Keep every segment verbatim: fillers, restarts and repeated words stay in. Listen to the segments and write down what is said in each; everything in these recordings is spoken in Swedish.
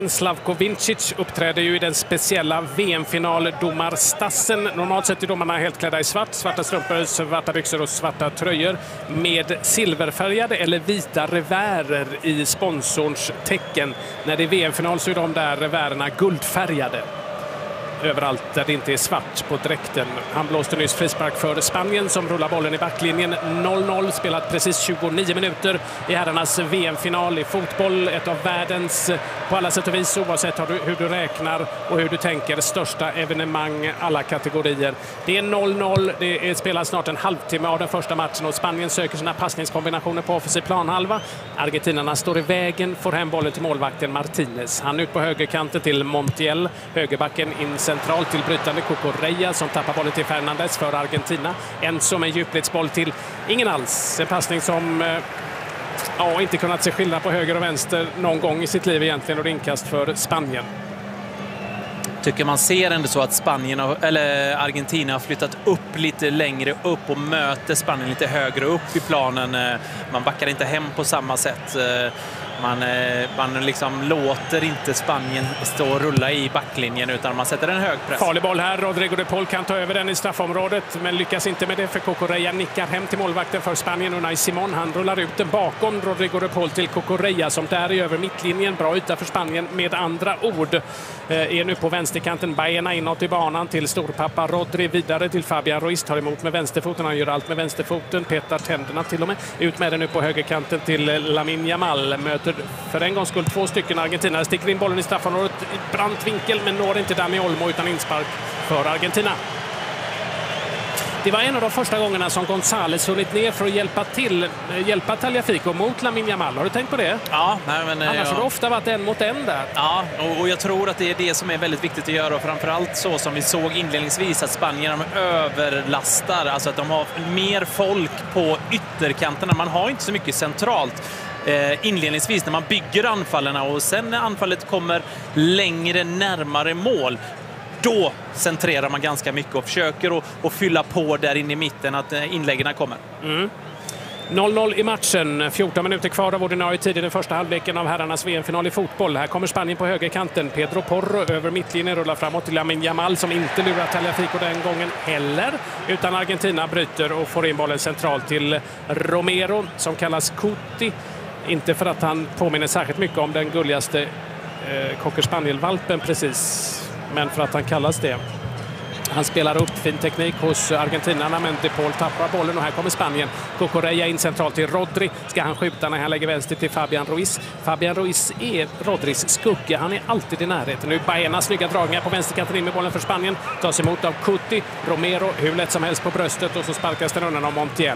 Slavko Vincic uppträder ju i den speciella V M-finaldomarstassen. Normalt sett är domarna helt klädda i svart, svarta strumpor, svarta byxor och svarta tröjor med silverfärgade eller vita revärer i sponsorns tecken. När det är V M-final så är de där revärerna guldfärgade. Överallt där det inte är svart på dräkten. Han blåste nyss frispark för Spanien som rullar bollen i backlinjen. noll noll, spelat precis tjugonio minuter i herrarnas V M-final i fotboll. Ett av världens, på alla sätt och vis, oavsett hur du räknar och hur du tänker, största evenemang alla kategorier. Det är noll noll, det är spelat snart en halvtimme av den första matchen och Spanien söker sina passningskombinationer på offensiv planhalva. Argentinarna står i vägen, får hem bollen till målvakten Martinez. Han ut på högerkanten till Montiel, högerbacken in centralt till brytande Cucurella som tappar bollen till Fernandes för Argentina. En som en djupledsboll till ingen alls. En passning som eh, ja, inte kunnat se skillnad på höger och vänster någon gång i sitt liv egentligen, och inkast för Spanien. Tycker man ser ändå så att Spanien eller Argentina har flyttat upp lite längre upp och möter Spanien lite högre upp i planen. Man backar inte hem på samma sätt. Man, man liksom låter inte Spanien stå och rulla i backlinjen utan man sätter en hög press. Farlig boll här. Rodrigo de Paul kan ta över den i straffområdet men lyckas inte med det för Cucurella nickar hem till målvakten för Spanien. Unai Simon, han rullar ut den bakom Rodrigo de Paul till Cucurella som där är över mittlinjen. Bra yta för Spanien med andra ord. Eh, är nu på vänsterkanten. Baena inåt i banan till storpappa Rodri, vidare till Fabian Ruiz, tar emot med vänsterfoten. Han gör allt med vänsterfoten. Petar tänderna till och med. Ut med den nu på högerkanten till Lamine Yamal. Möter för en gångs skull två stycken Argentina. Sticker in bollen i straffområdet i brant vinkel men når inte Dani Olmo utan inspark för Argentina. Det var en av de första gångerna som González hunnit ner för att hjälpa till, hjälpa Tagliafico mot Lamine Yamal. Har du tänkt på det? Ja, nej, men annars ja. har det ofta varit en mot en där. Ja, och jag tror att det är det som är väldigt viktigt att göra, och framförallt så som vi såg inledningsvis att Spanien överlastar, alltså att de har mer folk på ytterkanterna. Man har inte så mycket centralt Eh, inledningsvis när man bygger anfallarna, och sen när anfallet kommer längre närmare mål, då centrerar man ganska mycket och försöker att, att fylla på där inne i mitten att eh, inläggen kommer. Mm. noll noll i matchen, fjorton minuter kvar av ordinarie tid i den första halvleken av herrarnas V M-final i fotboll. Här kommer Spanien på högerkanten. Pedro Porro över mittlinjen rullar framåt till Lamine Yamal som inte lurar Tagliafico den gången heller. Utan Argentina bryter och får in bollen centralt till Romero som kallas Cuti. Inte för att han påminner särskilt mycket om den gulligaste eh, Cocker Spaniel-valpen precis, men för att han kallas det. Han spelar upp fin teknik hos argentinarna men de Paul tappar bollen och här kommer Spanien. Cucurella in centralt till Rodri. Ska han skjuta när han lägger vänster till Fabian Ruiz. Fabian Ruiz är Rodris skugga. Han är alltid i närheten. Nu Baena snygga dragningar på vänsterkanten in med bollen för Spanien. Tas emot av Cuti. Romero hur lätt som helst på bröstet och så sparkas den undan av Montiel.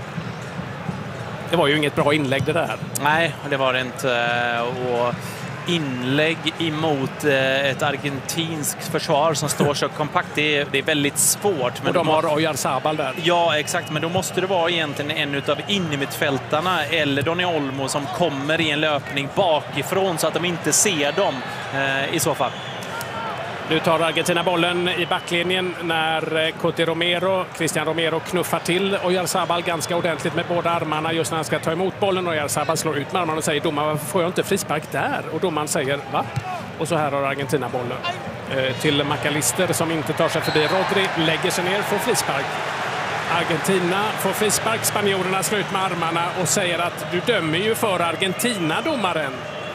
Det var ju inget bra inlägg det där. Nej, det var det inte. Och inlägg emot ett argentinskt försvar som står så kompakt, det är, det är väldigt svårt. Men och de har Oyarzabal där. Ja, exakt. Men då måste det vara egentligen en av innermittfältarna eller Dani Olmo som kommer i en löpning bakifrån så att de inte ser dem eh, i så fall. Nu tar Argentina bollen i backlinjen när Cuti Romero, Cristian Romero knuffar till Oyarzabal ganska ordentligt med båda armarna just när han ska ta emot bollen. Och Oyarzabal slår ut med armarna och säger domaren, varför får jag inte frispark där? Och domaren säger, va? Och så här har Argentina bollen eh, till McAllister som inte tar sig förbi Rodri, lägger sig ner, får frispark. Argentina får frispark, spanjorerna slår ut med armarna och säger att du dömer ju för Argentina, domaren.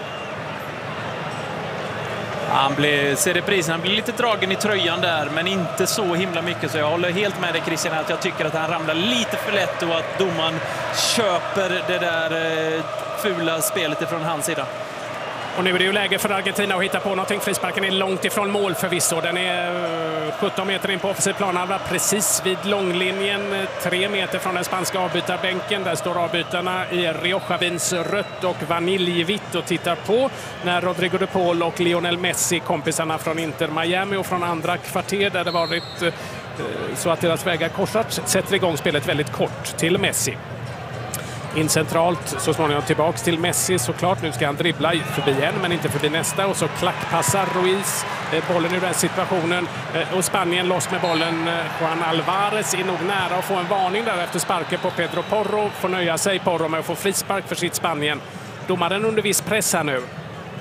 Han blir, ser reprisen, han blir lite dragen i tröjan där, men inte så himla mycket, så jag håller helt med dig Christian att jag tycker att han ramlar lite för lätt och att domaren köper det där eh, fula spelet ifrån hans sida. Och nu är det ju läge för Argentina att hitta på någonting. Frisparken är långt ifrån mål förvisso. Den är sjutton meter in på offensiv planhalva, precis vid långlinjen. Tre meter från den spanska avbytarbänken. Där står avbytarna i Rioja-vins rött och vaniljvitt och tittar på när Rodrigo de Paul och Lionel Messi, kompisarna från Inter Miami och från andra kvarter där det varit så att deras vägar korsats, sätter igång spelet väldigt kort till Messi. In centralt, så småningom tillbaks till Messi såklart. Nu ska han dribbla förbi en men inte förbi nästa. Och så klackpassar Ruiz bollen ur den situationen. Och Spanien loss med bollen. Juan Alvarez är nog nära att få en varning där efter sparken på Pedro Porro. Får nöja sig Porro med att få frispark för sitt Spanien. Domaren under viss press här nu.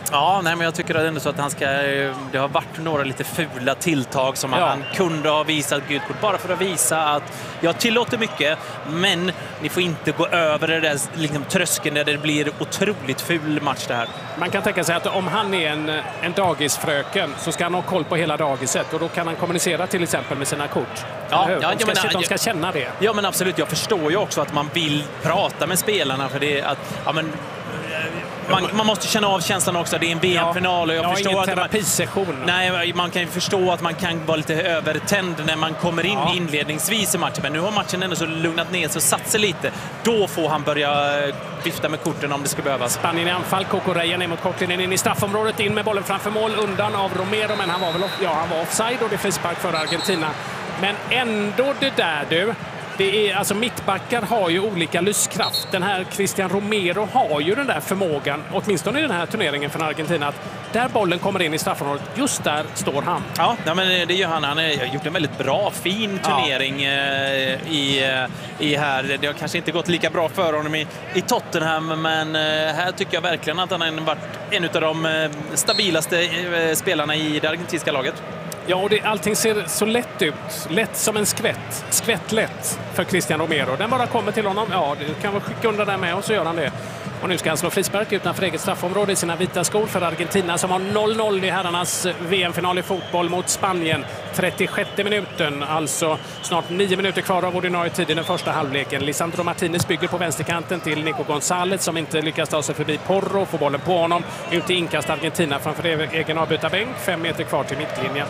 Ja, nej, men jag tycker ändå så att han ska, det har varit några lite fula tilltag som ja. han kunde ha visat gult kort, bara för att visa att jag tillåter mycket, men ni får inte gå över det där liksom, tröskeln där det blir otroligt ful match det här. Man kan tänka sig att om han är en, en dagisfröken så ska han ha koll på hela dagiset och då kan han kommunicera till exempel med sina kort. Ja, ja, de, ska, menar, de ska känna det. Ja, men absolut. Jag förstår ju också att man vill prata med spelarna för det att ja, men Man, man måste känna av känslan också. Det är en V M-final. Och jag ja, förstår ingen att terapisession. Man, nej, man kan ju förstå att man kan vara lite övertänd när man kommer in ja. inledningsvis i matchen. Men nu har matchen ändå så lugnat ner sig och satt sig lite. Då får han börja vifta med korten om det ska behövas. Spanien i anfall. Cucurella ner mot kortlinjen in i straffområdet. In med bollen framför mål. Undan av Romero. Men han var väl ja, han var offside och det är frispark för Argentina. Men ändå det där du. Det är, alltså mittbackar har ju olika lyskraft. Den här Cristian Romero har ju den där förmågan, åtminstone i den här turneringen för Argentina, att där bollen kommer in i straffområdet, just där står han. Ja, men det gör han. Han har gjort en väldigt bra, fin turnering ja. i, i här. Det har kanske inte gått lika bra för honom i, i Tottenham, men här tycker jag verkligen att han har varit en av de stabilaste spelarna i det argentinska laget. Ja, och det, allting ser så lätt ut. Lätt som en skvätt. Skvättlätt för Cristian Romero. Den bara kommer till honom. Ja, du kan väl skicka undan där med och så gör han det. Och nu ska han slå frispark utanför eget straffområde i sina vita skor för Argentina som har noll noll i herrarnas V M-final i fotboll mot Spanien. trettiosjätte minuten, alltså snart nio minuter kvar av ordinarie tid i den första halvleken. Lisandro Martinez bygger på vänsterkanten till Nico González som inte lyckas ta sig förbi Porro. Får bollen på honom. Ut i inkast Argentina framför egen avbytarbänk. Fem meter kvar till mittlinjen.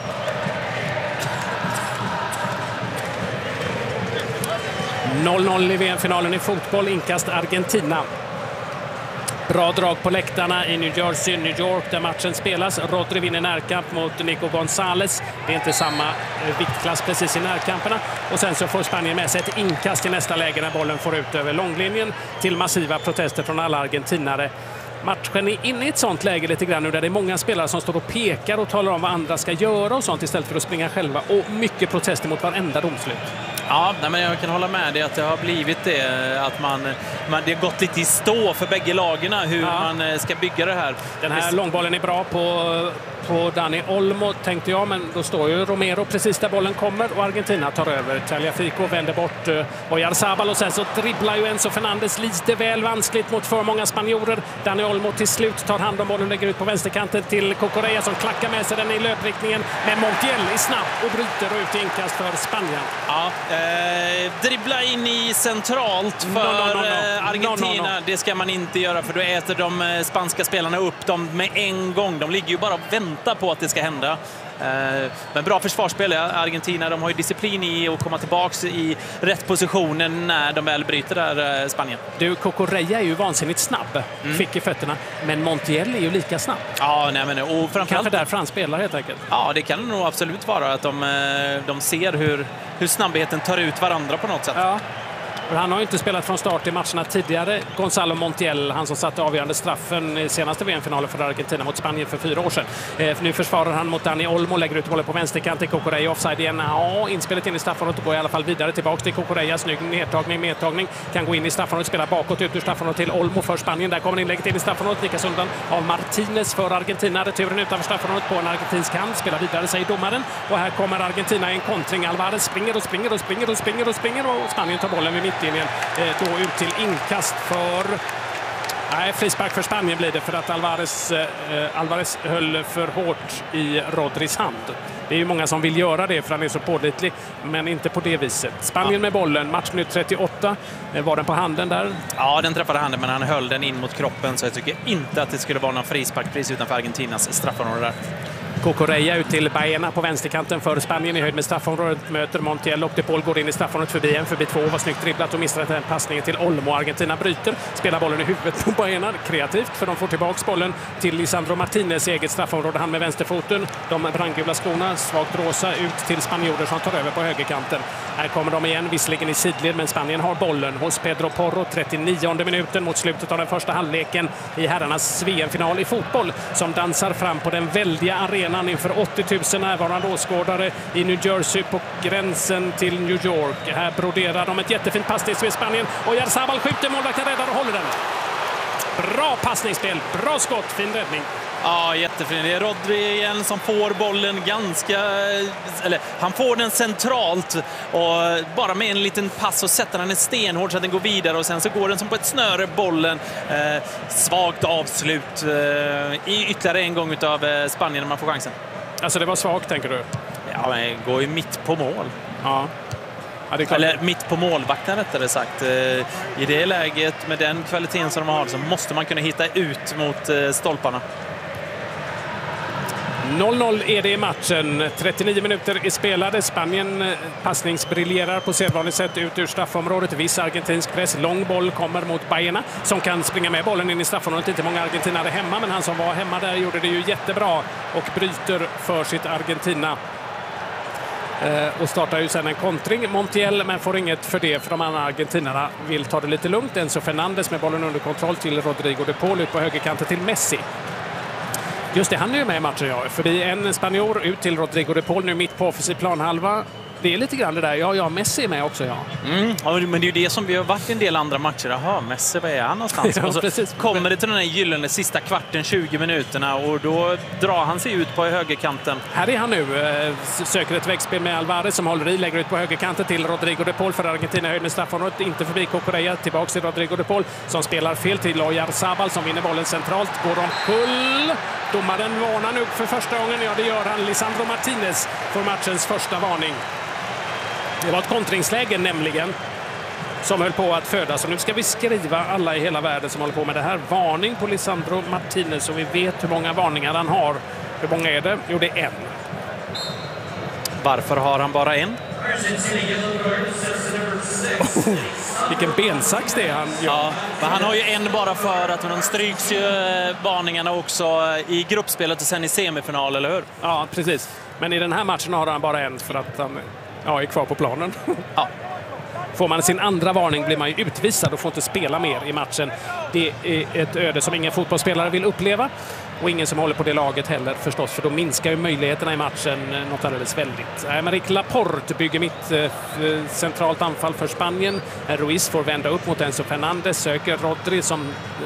noll noll i V M-finalen i fotboll, inkast Argentina. Bra drag på läktarna i New Jersey, New York där matchen spelas. Rodri vinner närkamp mot Nico González. Det är inte samma viktklass precis i närkamperna. Och sen så får Spanien med sig ett inkast i nästa läge när bollen får ut över långlinjen till massiva protester från alla argentinare. Matchen är inne i ett sånt läge lite grann nu där det är många spelare som står och pekar och talar om vad andra ska göra och sånt istället för att springa själva. Och mycket protester mot varenda domslut. Ja, nej, men jag kan hålla med dig att det har blivit det, att man, man, det har gått lite i stå för bägge lagen hur ja. man ska bygga det här. Den här långbollen är bra på, på Dani Olmo tänkte jag, men då står ju Romero precis där bollen kommer och Argentina tar över. Tagliafico vänder bort uh, Oyarzabal och sen så dribblar ju Enzo Fernandez lite väl vanskligt mot för många spanjorer. Dani Olmo till slut tar hand om bollen och lägger ut på vänsterkanten till Cucurella som klackar med sig den i löpriktningen. Men Montiel är snabb och bryter och ut i inkast för Spanien. Ja, eh, dribbla in i centralt för no, no, no, no. Argentina. No, no, no. Det ska man inte göra för då äter de spanska spelarna upp dem med en gång. De ligger ju bara och väntar på att det ska hända. Men bra försvarsspel. Argentina, de har ju disciplin i att komma tillbaks i rätt positionen när de väl bryter där Spanien. Du, Cucurella är ju vansinnigt snabb. Mm. Fick i fötterna. Men Montiel är ju lika snabb. Ja, nej men och framförallt kanske därför han spelar helt enkelt. Ja, det kan nog absolut vara att de, de ser hur, hur snabbheten tar ut varandra på något sätt. Ja. Han har ju inte spelat från start i matcherna tidigare. Gonzalo Montiel, han som satte avgörande straffen i senaste V M-finalen för Argentina mot Spanien för fyra år sedan. Eh, nu försvarar han mot Dani Olmo, lägger ut bollen på vänsterkanten. Cucurella offside igen. Ja, inspelet in i straffområdet och går i alla fall vidare tillbaka till Cucurella. Snygg nedtagning, medtagning. Kan gå in i straffområdet, spela bakåt ut ur straffområdet till Olmo för Spanien. Där kommer inlägget in i straffområdet. Nikas undan av Martinez för Argentina. Returen utanför straffområdet på en argentinsk hand. Spelar vidare, säger domaren. Och här kommer Argentina i en kontring. Alvarez springer och springer och springer och springer och springer och Spanien tar bollen vid mittlinjen. Då ut till inkast för... Nej, frispark för Spanien blir det för att Alvarez, eh, Alvarez höll för hårt i Rodris hand. Det är ju många som vill göra det för han är så pålitlig, men inte på det viset. Spanien ja. med bollen, matchminut trettioåtta. Var den på handen där? Ja, den träffade handen, men han höll den in mot kroppen så jag tycker inte att det skulle vara någon frispark precis utanför Argentinas straffområde där. Cucurella ut till Baena på vänsterkanten för Spanien i höjd med straffområdet, möter Montiel och De Paul går in i straffområdet förbi en, förbi två, var snyggt dribblat och missar den passningen till Olmo. Argentina bryter, spelar bollen i huvudet på Baena, kreativt för de får tillbaka bollen till Lisandro Martinez i eget straffområde, han med vänsterfoten, de brandgula skorna, svagt rosa ut till spanjorer som tar över på högerkanten. Här kommer de igen, visserligen i sidled, men Spanien har bollen hos Pedro Porro, trettionionde minuten mot slutet av den första halvleken i herrarnas V M-final i fotboll som dansar fram på den väldiga arenan inför åttio tusen närvarande åskådare i New Jersey på gränsen till New York. Här broderar de ett jättefint pass till Spanien och Oyarzabal skjuter, målvakten räddar och håller den. Bra passningsspel, bra skott, fin räddning. Ja, jättefin. Det är Rodri igen som får bollen ganska... Eller, han får den centralt och bara med en liten pass och sätter den en stenhård så att den går vidare och sen så går den som på ett snöre bollen. Eh, svagt avslut eh, i ytterligare en gång av eh, Spanien när man får chansen. Alltså det var svagt, tänker du? Ja, men går ju mitt på mål. Ja. Ja, det är klart. Eller mitt på målvakten rättare sagt. Eh, I det läget med den kvaliteten som de har så måste man kunna hitta ut mot eh, stolparna. noll noll är det i matchen. trettionio minuter är spelade. Spanien passningsbriljerar på sedvanligt sätt ut ur straffområdet. Viss argentinsk press. Lång boll kommer mot Baena som kan springa med bollen in i straffområdet. Inte många argentinare hemma, men han som var hemma där gjorde det ju jättebra och bryter för sitt Argentina. Eh, och startar ju sen en kontring. Montiel, men får inget för det för de andra argentinarna vill ta det lite lugnt. Enzo Fernandes med bollen under kontroll till Rodrigo de Paul ut på högerkanten till Messi. Just det, han är ju med i matchen, ja. Förbi en spanjor ut till Rodrigo de Paul nu mitt på offensiv planhalva. Det är lite grann det där. Ja, ja, Messi är med också, ja. Mm, men det är ju det som vi har varit i en del andra matcher. Jaha, Messi, vad är han någonstans? Ja, och så precis. kommer det till den här gyllene sista kvarten, tjugo minuterna och då drar han sig ut på högerkanten. Här är han nu. Söker ett vägspel med Alvarez som håller i, lägger ut på högerkanten till Rodrigo de Paul för Argentina höjd med straffområdet. Inte förbi Cucurella, tillbaka till Rodrigo de Paul som spelar fel till Oyarzabal som vinner bollen centralt. Går omkull. Domaren varnar nu för första gången. Ja, det gör han. Lisandro Martinez får matchens första varning. Det var ett kontringsläge nämligen som höll på att födas. Och nu ska vi skriva alla i hela världen som håller på med det här. Varning på Lisandro Martinez så vi vet hur många varningar han har. Hur många är det? Jo, det är en. Varför har han bara en? Oh, vilken bensax det är han gör. Ja, men han har ju en bara för att de stryks ju varningarna också i gruppspelet och sen i semifinal, eller hur? Ja, precis. Men i den här matchen har han bara en för att han ja, är kvar på planen. Ja. Får man sin andra varning blir man ju utvisad och får inte spela mer i matchen. Det är ett öde som ingen fotbollsspelare vill uppleva. Och ingen som håller på det laget heller förstås, för då minskar ju möjligheterna i matchen något alldeles väldigt. Aymeric Laporte bygger mitt eh, centralt anfall för Spanien. Ruiz får vända upp mot Enzo Fernandes, söker Rodri som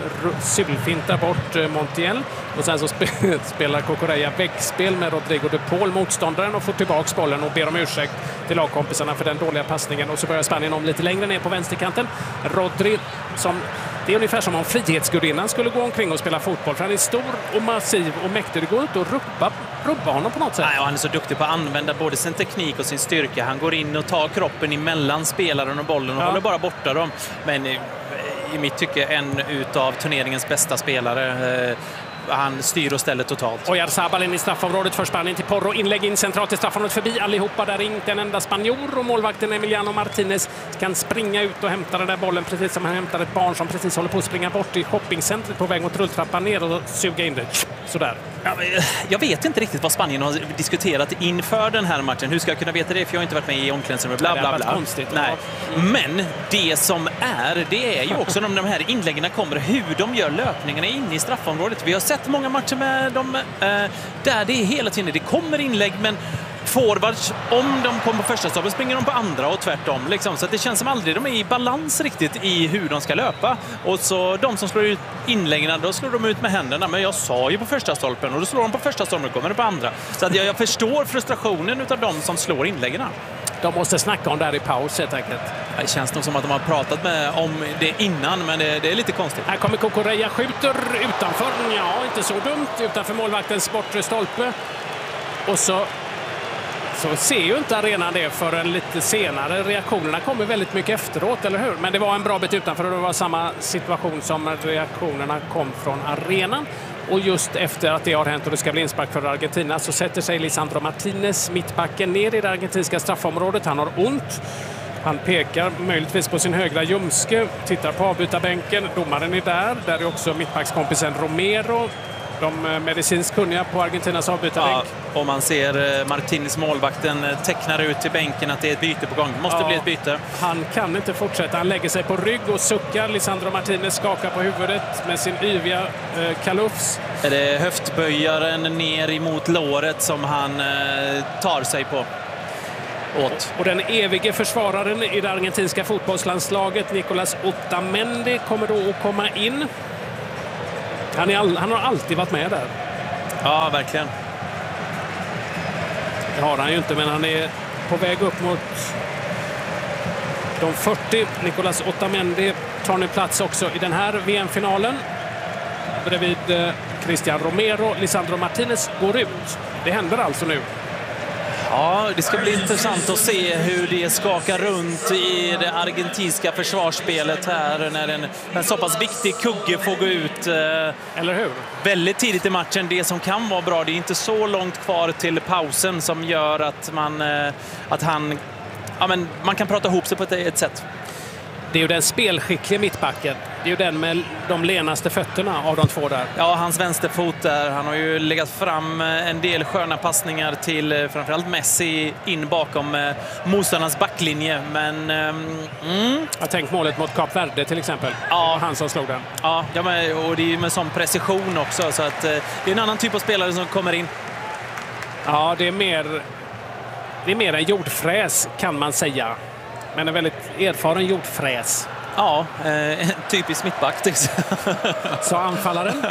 sulfintar bort eh, Montiel. Och sen så sp spelar Cucurella väggspel med Rodrigo de Paul, motståndaren, och får tillbaka bollen och ber om ursäkt till lagkompisarna för den dåliga passningen. Och så börjar Spanien om lite längre ner på vänsterkanten. Rodri som... Det är ungefär som om frihetsgudinnan skulle gå omkring och spela fotboll. För han är stor och massiv och mäktig. Det går inte att rubba, rubba honom på något sätt. Nej, han är så duktig på att använda både sin teknik och sin styrka. Han går in och tar kroppen emellan spelaren och bollen och ja. håller bara borta dem. Men i, i mitt tycke en utav turneringens bästa spelare. Han styr och ställer totalt. Oyarzabal in i straffområdet för Spanien till Porro. Inlägg in centralt till straffområdet förbi allihopa. Där är inte en enda spanjor och målvakten Emiliano Martinez kan springa ut och hämta den där bollen precis som han hämtar ett barn som precis håller på att springa bort i shoppingcentret på väg mot rulltrappan ner och suga in det. Sådär. Ja, jag vet inte riktigt vad Spanien har diskuterat inför den här matchen. Hur ska jag kunna veta det? För jag har inte varit med i omklädningsrummet. Bla, bla, bla. Konstigt. Nej. Men det som är, det är ju också när de här inläggen kommer, hur de gör löpningarna in i straffområdet. Vi har sett många matcher med dem eh, där det är hela tiden, det kommer inlägg, men forwards, om de kommer på första stoppen springer de på andra och tvärtom. Liksom. Så att det känns som aldrig de är i balans riktigt i hur de ska löpa. Och så de som slår ut inläggen, då slår de ut med händerna. Men jag sa ju på första stolpen och då slår de på första stolpen och kommer de på andra. Så att jag, jag förstår frustrationen utav de som slår inläggen. De måste snacka om det här i paus helt enkelt. Det känns nog som att de har pratat med om det innan, men det, det är lite konstigt. Här kommer Cucurella, skjuter utanför. Ja, inte så dumt. Utanför målvaktens bortre stolpe. Och så, så ser ju inte arenan det förrän lite senare. Reaktionerna kommer väldigt mycket efteråt, eller hur? Men det var en bra bit utanför och det var samma situation som reaktionerna kom från arenan. Och just efter att det har hänt och det ska bli inspark för Argentina så sätter sig Lisandro Martinez, mittbacken, ner i det argentinska straffområdet. Han har ont. Han pekar möjligtvis på sin högra ljumske, tittar på avbytarbänken. Domaren är där. Där är också mittbackskompisen Romero. De medicinskt kunniga på Argentinas avbytarbänk. Ja, och man ser Martinez, målvakten, tecknar ut till bänken att det är ett byte på gång. Det måste ja, bli ett byte. Han kan inte fortsätta. Han lägger sig på rygg och suckar. Lisandro Martinez skakar på huvudet med sin yviga eh, kalufs. Är det höftböjaren ner emot låret som han eh, tar sig på? Åt. Och den evige försvararen i det argentinska fotbollslandslaget, Nicolas Otamendi, kommer då att komma in. Han, är all, han har alltid varit med där. Ja, verkligen. Det har han ju inte, men han är på väg upp mot de fyrtio. Nicolas Otamendi tar nu plats också i den här V M-finalen. Bredvid Cristian Romero. Lisandro Martinez går ut. Det händer alltså nu. Ja, det ska bli intressant att se hur det skakar runt i det argentinska försvarsspelet här när en, en så pass viktig kugge får gå ut. Eller hur? Väldigt tidigt i matchen. Det som kan vara bra, det är inte så långt kvar till pausen som gör att man, att han, ja, men man kan prata ihop sig på ett, ett sätt. Det är ju den spelskickliga mittbacken. Det är ju den med de lenaste fötterna av de två där. Ja, hans vänsterfot där. Han har ju legat fram en del sköna passningar till framförallt Messi in bakom motståndarnas backlinje. Men mm. jag tänker målet mot Kap Verde till exempel. Ja, han som slog den. Ja, ja, men, och det är ju med sån precision också. Så att det är en annan typ av spelare som kommer in. Ja, det är mer, det är mer en jordfräs kan man säga. Men en väldigt erfaren jordfräs. Ja, eh, typisk mittback. Så anfallaren.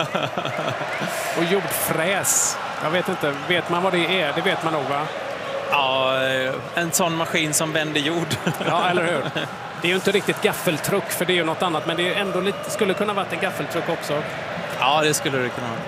Och jordfräs. Jag vet inte, vet man vad det är? Det vet man nog, va? Ja, en sån maskin som vänder jord. Ja, eller hur? Det är ju inte riktigt gaffeltruck, för det är ju något annat. Men det är ändå lite, skulle kunna varit en gaffeltruck också. Ja, det skulle det kunna vara.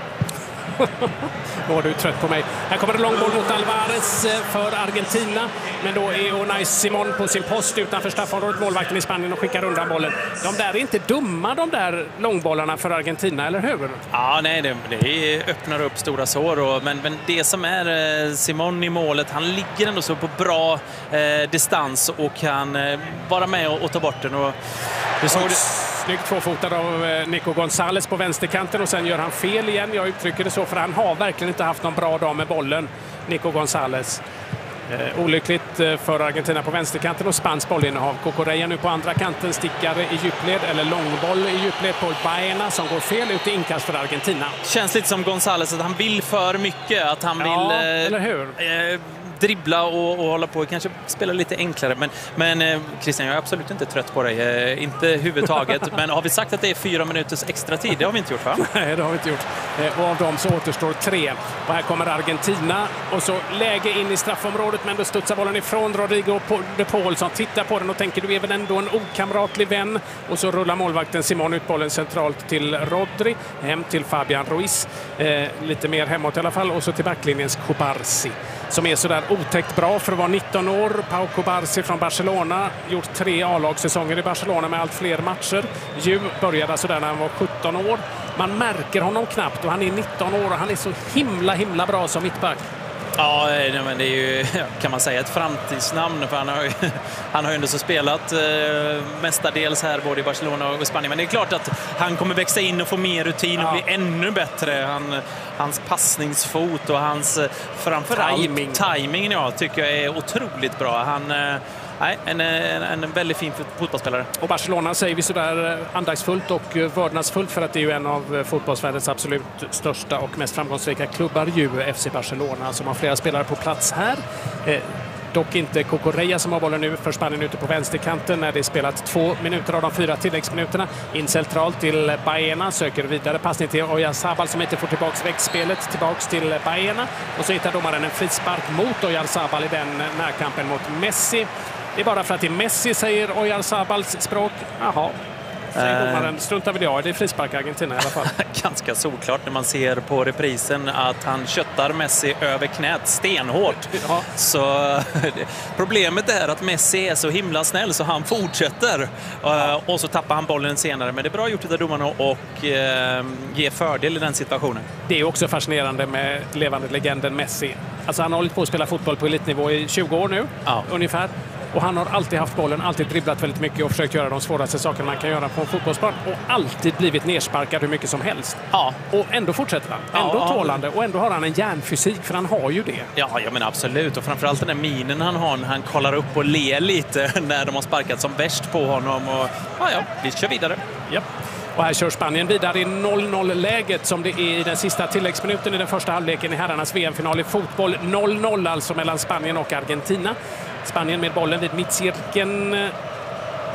Då är du trött på mig. Här kommer det långboll mot Alvarez för Argentina. Men då är Unai Simon på sin post utanför straffområdet, målvakten i Spanien, och skickar undan bollen. De där är inte dumma, de där långbollarna för Argentina, eller hur? Ja, nej, det, det öppnar upp stora sår. Och, men, men det som är eh, Simon i målet, han ligger ändå så på bra eh, distans och kan eh, vara med och, och ta bort den. Och, du såg det. Snyggt tvåfotad av Nico González på vänsterkanten, och sen gör han fel igen. Jag uttrycker det så, för han har verkligen inte haft någon bra dag med bollen, Nico González. Eh, olyckligt för Argentina på vänsterkanten och spansk bollinnehav. Cucurella nu på andra kanten, stickar i djupled, eller långboll i djupled på Baena som går fel ut i inkast för Argentina. Känns lite som González att han vill för mycket, att han ja, vill... Eh, eller hur? Eh, dribbla och, och hålla på, kanske spela lite enklare. Men, men eh, Christian, jag är absolut inte trött på dig. Eh, inte huvudtaget. Men har vi sagt att det är fyra minuters extra tid? Det har vi inte gjort, va? Nej, det har vi inte gjort. Eh, och av dem så återstår tre. Och här kommer Argentina. Och så läge in i straffområdet, men då studsar bollen ifrån Rodrigo de Paul som tittar på den och tänker, du är väl ändå en okamratlig vän. Och så rullar målvakten Simon ut bollen centralt till Rodri. Hem till Fabian Ruiz. Eh, lite mer hemåt i alla fall. Och så till backlinjens Cubarsi, som är sådär otäckt bra för att vara nitton år. Pau Cubarsi från Barcelona, gjort tre A-lagssäsonger i Barcelona med allt fler matcher. Ju började sådär när han var sjutton år. Man märker honom knappt, och han är nitton år och han är så himla himla bra som mittback. Ja, men det är ju, kan man säga, ett framtidsnamn, för han har ju, han har ju ändå så spelat eh, mestadels här både i Barcelona och Spanien. Men det är klart att han kommer växa in och få mer rutin och ja. bli ännu bättre. Han, hans passningsfot och hans framförallt timing. timingen, ja, tycker jag är otroligt bra. Han... Eh, Nej, en, en, en väldigt fin fotbollsspelare. Och Barcelona säger vi sådär andaktsfullt och vördnadsfullt, för att det är ju en av fotbollsvärldens absolut största och mest framgångsrika klubbar, ju F C Barcelona, som har flera spelare på plats här. Eh, dock inte Cucurella som har bollen nu för Spanien ute på vänsterkanten när det är spelat två minuter av de fyra tilläggsminuterna. In centralt till Baena, söker vidare passning till Oyarzabal som inte får tillbaks växtspelet, tillbaks till Baena, och så hittar domaren en frispark mot Oyarzabal i den närkampen mot Messi. Det är bara för att det är Messi, säger Oyarzabals språk. Jaha, säger domaren. Struntar väl jag, det är frispark Argentina i alla fall. Ganska såklart när man ser på reprisen att han köttar Messi över knät stenhårt. Ja. Så problemet är att Messi är så himla snäll så han fortsätter. Ja. Och så tappar han bollen senare. Men det är bra gjort av domarna och eh, ge fördel i den situationen. Det är också fascinerande med levande legenden Messi. Alltså han har hållit på att spela fotboll på elitnivå i tjugo år nu, ja. ungefär. Och han har alltid haft bollen, alltid dribblat väldigt mycket och försökt göra de svåraste sakerna man kan göra på en fotbollsplan. Och alltid blivit nersparkad hur mycket som helst. Ja. Och ändå fortsätter han. Ändå ja, tålande. Och ändå har han en järnfysik, för han har ju det. Ja, ja men absolut. Och framförallt den där minen han har. Han kollar upp och ler lite när de har sparkat som värst på honom. Och ja, ja, vi kör vidare. Ja. Och här kör Spanien vidare i noll noll-läget som det är i den sista tilläggsminuten i den första halvleken i herrarnas V M-final i fotboll. noll noll alltså mellan Spanien och Argentina. Spanien med bollen vid mittcirkeln.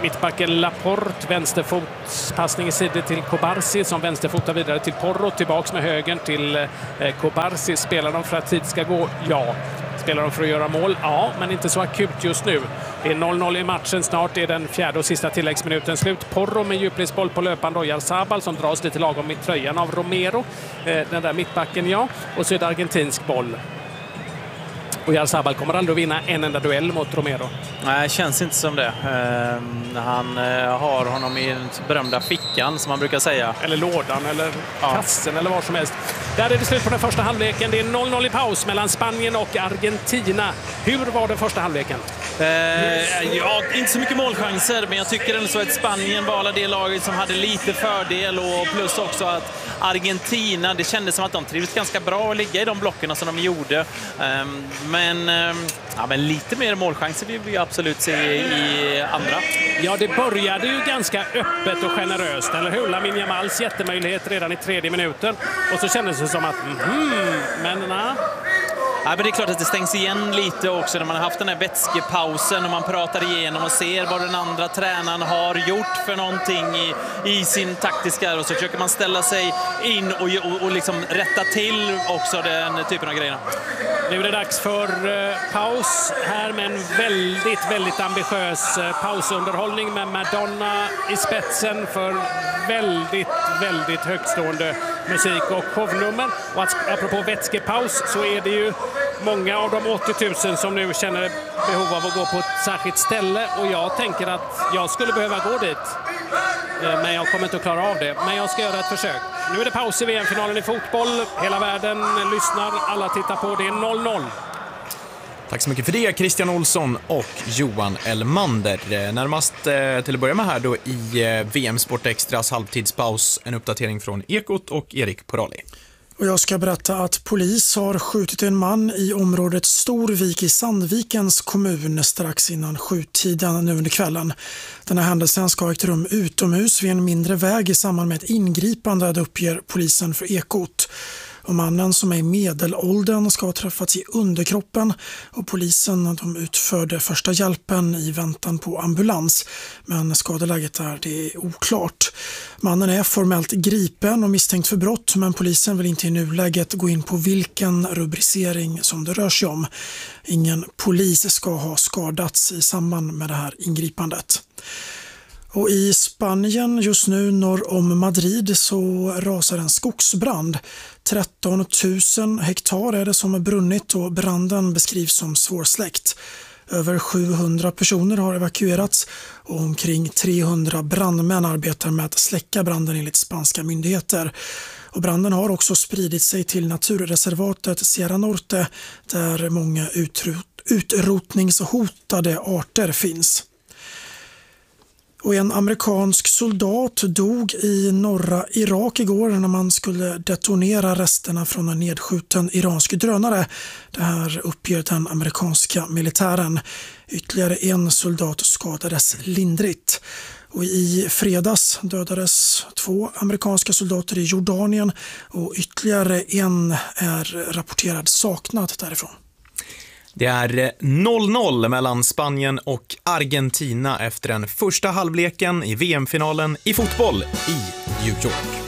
Mittbacken Laporte, vänsterfotspassning i sidor till Kobarsi som vänsterfotar vidare till Porro, tillbaks med högen till eh, Kobarsi. Spelar de för att tid ska gå? Ja. Spelar de för att göra mål? Ja, men inte så akut just nu. Det är noll noll i matchen. Snart är den fjärde och sista tilläggsminuten slut. Porro med djupledsboll på löpande och Oyarzabal som dras lite lagom i tröjan av Romero. Eh, den där mittbacken, ja. Och så är det argentinsk boll. Och Oyarzabal kommer aldrig att vinna en enda duell mot Romero. Nej, känns inte som det. Uh, han uh, har honom i den berömda fickan, som man brukar säga. Eller lådan, eller ja. kassen, eller vad som helst. Där är det slut på den första halvleken. Det är noll noll i paus mellan Spanien och Argentina. Hur var den första halvleken? Uh, ja, inte så mycket målchanser, men jag tycker ändå så att Spanien var det laget som hade lite fördel, och plus också att Argentina, det kändes som att de trivdes ganska bra att ligga i de blockerna som de gjorde. Um, men, um, ja, men lite mer målchanser vill vi absolut se i andra. Ja, det började ju ganska öppet och generöst, eller hur? Lamine Yamals jättemöjlighet redan i tredje minuten. Och så kändes det som att, mm, men nej. Ja, men det är klart att det stängs igen lite också när man har haft den här vätskepausen och man pratar igenom och ser vad den andra tränaren har gjort för någonting i, i sin taktiska, och så försöker man ställa sig in och, och, och liksom rätta till också den typen av grejerna. Nu är det dags för eh, paus här med en väldigt, väldigt ambitiös eh, pausunderhållning med Madonna i spetsen för väldigt, väldigt högstående musik och shownummer. Och att, apropå vätskepaus, så är det ju många av de åttio tusen som nu känner behov av att gå på ett särskilt ställe, och jag tänker att jag skulle behöva gå dit. Men jag kommer inte att klara av det. Men jag ska göra ett försök. Nu är det paus i V M-finalen i fotboll. Hela världen lyssnar, alla tittar på. Det är noll noll. Tack så mycket för det, Christian Olsson och Johan Elmander. Närmast till att börja med här då i V M Sport Extras halvtidspaus, en uppdatering från Ekot och Erik Porali. Och jag ska berätta att polis har skjutit en man i området Storvik i Sandvikens kommun strax innan skjuttiden nu under kvällen. Den här händelsen ska ha ägt rum utomhus vid en mindre väg i samband med ett ingripande, det uppger polisen för Ekot. Och mannen, som är i medelåldern, ska ha träffats i underkroppen, och polisen de utförde första hjälpen i väntan på ambulans, men skadeläget är det är oklart. Mannen är formellt gripen och misstänkt för brott, men polisen vill inte i nuläget gå in på vilken rubricering som det rör sig om. Ingen polis ska ha skadats i samband med det här ingripandet. Och i Spanien just nu norr om Madrid så rasar en skogsbrand. tretton tusen hektar är det som är brunnit, och branden beskrivs som svårsläckt. Över sjuhundra personer har evakuerats och omkring trehundra brandmän arbetar med att släcka branden enligt spanska myndigheter. Och branden har också spridit sig till naturreservatet Sierra Norte, där många utrot- utrotningshotade arter finns. Och en amerikansk soldat dog i norra Irak igår när man skulle detonera resterna från en nedskjuten iransk drönare. Det här uppger den amerikanska militären. Ytterligare en soldat skadades lindrigt. Och i fredags dödades två amerikanska soldater i Jordanien, och ytterligare en är rapporterad saknad därifrån. Det är noll noll mellan Spanien och Argentina efter den första halvleken i V M-finalen i fotboll i New York.